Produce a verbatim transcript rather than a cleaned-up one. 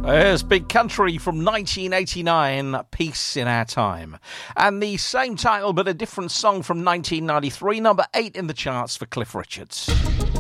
There's Big Country from nineteen eighty-nine, Peace in Our Time. And the same title but a different song from nineteen ninety-three, number eight in the charts for Cliff Richards.